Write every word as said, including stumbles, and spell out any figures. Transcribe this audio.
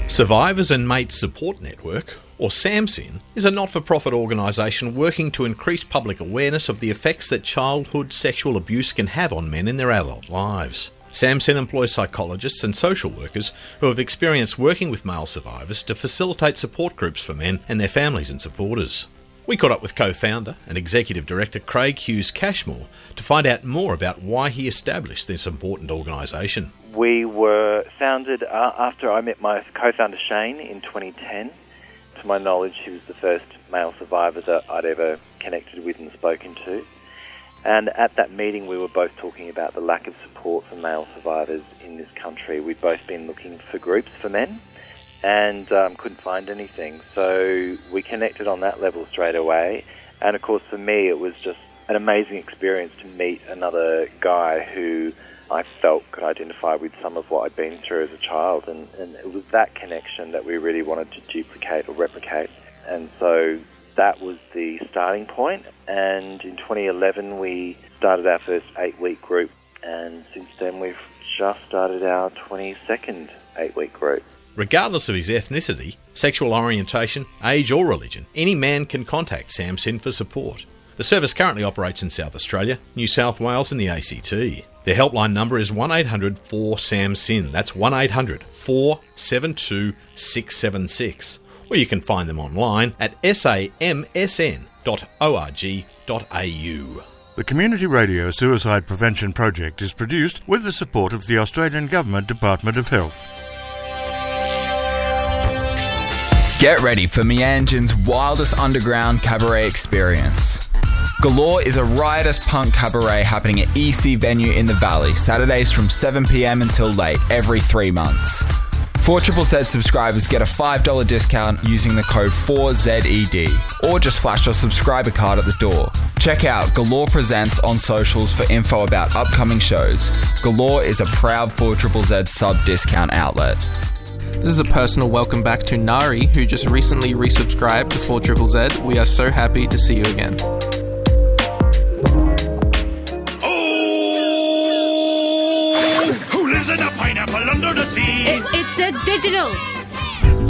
Survivors and Mates Support Network, or SAMSIN, is a not-for-profit organisation working to increase public awareness of the effects that childhood sexual abuse can have on men in their adult lives. SAMSIN employs psychologists and social workers who have experience working with male survivors to facilitate support groups for men and their families and supporters. We caught up with co-founder and executive director Craig Hughes Cashmore to find out more about why he established this important organisation. We were founded uh, after I met my co-founder Shane in twenty ten. To my knowledge, he was the first male survivor that I'd ever connected with and spoken to. And at that meeting, we were both talking about the lack of support for male survivors in this country. We'd both been looking for groups for men and um, couldn't find anything. So we connected on that level straight away. And of course, for me, it was just an amazing experience to meet another guy who I felt could identify with some of what I'd been through as a child. And, and it was that connection that we really wanted to duplicate or replicate. And so that was the starting point. And in twenty eleven, we started our first eight-week group. And since then, we've just started our twenty-second eight-week group. Regardless of his ethnicity, sexual orientation, age or religion, any man can contact SAMSIN for support. The service currently operates in South Australia, New South Wales and the A C T. Their helpline number is one eight hundred four SAMSIN. That's one eight hundred four seven two six seven six. Or you can find them online at samsn dot org dot a u. The Community Radio Suicide Prevention Project is produced with the support of the Australian Government Department of Health. Get ready for Meanjin's wildest underground cabaret experience. Galore is a riotous punk cabaret happening at E C Venue in the Valley, Saturdays from seven p.m. until late, every three months. four Z Z Z subscribers get a five dollars discount using the code four Z E D, or just flash your subscriber card at the door. Check out Galore Presents on socials for info about upcoming shows. Galore is a proud four Z Z Z sub-discount outlet. This is a personal welcome back to Nari, who just recently resubscribed to four Z Z Z. We are so happy to see you again. Oh! Who lives in a pineapple under the sea? It, it's a digital.